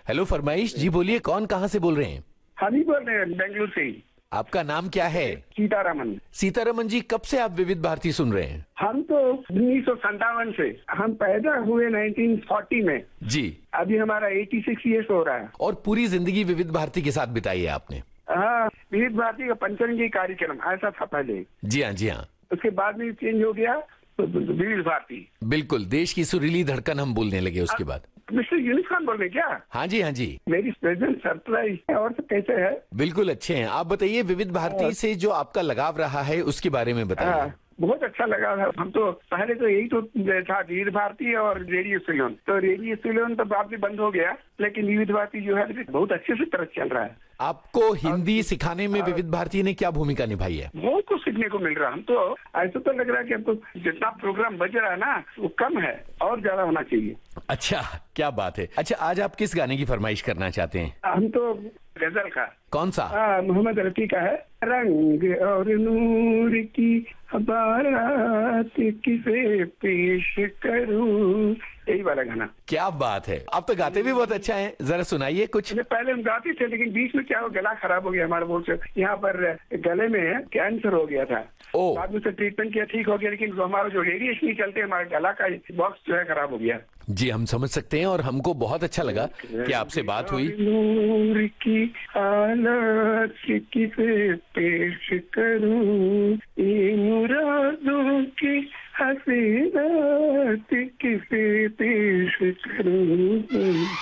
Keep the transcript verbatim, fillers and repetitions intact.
Hello फरमाइश जी, बोलिए कौन कहाँ से बोल रहे हैं? हम ही बोल रहे हैं बेंगलुरु से ही। आपका नाम क्या है? सीतारमन। सीतारमन जी, कब से आप विविध भारती सुन रहे हैं? हम तो उन्नीस सौ संतावन से, हम पैदा हुए नाइनटीन फोर्टी में। जी। अभी हमारा छियासी इयर्स हो रहा है। और पूरी जिंदगी विविध भारती के साथ बिताई है आपने? हाँ, विविध भारती का पंचरंगी कार्यक्रम ऐसा था पहले। जी हाँ, जी हाँ। उसके बाद में चेंज हो गया तो विविध भारती। बिल्कुल, देश की सुरीली धड़कन हम बोलने लगे उसके बाद। मिस्टर यूनिस खान बोल रहे क्या? हाँ जी, हाँ जी। मेरी प्रेजेंट सरप्राइज है। और सब कैसे है? बिल्कुल अच्छे हैं। आप बताइए, विविध भारती से जो आपका लगाव रहा है उसके बारे में बताइए। बहुत अच्छा लगा। हम तो पहले तो यही तो था, विविध भारती और रेडियो सिलोन। तो रेडियो सिलोन तो बाद में बंद हो गया, लेकिन विविध भारती जो है बहुत अच्छे से तरह चल रहा है। आपको हिंदी सिखाने में विविध भारती ने क्या भूमिका निभाई है? बहुत कुछ सीखने को मिल रहा है। हम तो ऐसा तो लग रहा है कि हमको जितना प्रोग्राम बज रहा है ना वो कम है, और ज्यादा होना चाहिए। अच्छा, क्या बात है। अच्छा, आज आप किस गाने की फरमाइश करना चाहते हैं? हम तो गजल का। कौन सा? हाँ, मोहम्मद रफी का है। रंग और नूर की बारात किसे पेश करूं, यही वाला गाना। क्या बात है, आप तो गाते भी बहुत अच्छा हैं। जरा सुनाइए कुछ। पहले हम गाते थे, लेकिन बीच में क्या हो, गला खराब हो गया हमारा। बहुत से यहाँ पर गले में कैंसर हो गया था। बाद में से ट्रीटमेंट किया, ठीक हो गया, लेकिन हमारा जो रेडिएशन चलते हमारे गला का बॉक्स जो है खराब हो गया। जी, हम समझ सकते हैं और हमको बहुत अच्छा लगा कि आपसे बात हुई। नूर की हालत किसे पेश करूं, ये मुरादों की हसीनात किसे पेश करूं।